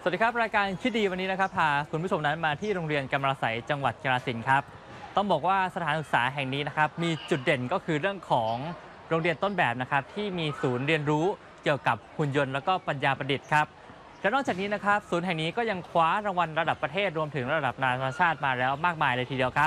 สวัสดีครับรายการคิดดีวันนี้นะครับพาคุณผู้ชมนั้นมาที่โรงเรียนกำมะลาไสยจังหวัดกาฬสินธุ์ครับต้องบอกว่าสถานศึกษาแห่งนี้นะครับมีจุดเด่นก็คือเรื่องของโรงเรียนต้นแบบนะครับที่มีศูนย์เรียนรู้เกี่ยวกับหุ่นยนต์แล้วก็ปัญญาประดิษฐ์ครับและนอกจากนี้นะครับศูนย์แห่งนี้ก็ยังคว้ารางวัลระดับประเทศรวมถึงระดับนานาชาติมาแล้วมากมายเลยทีเดียวครับ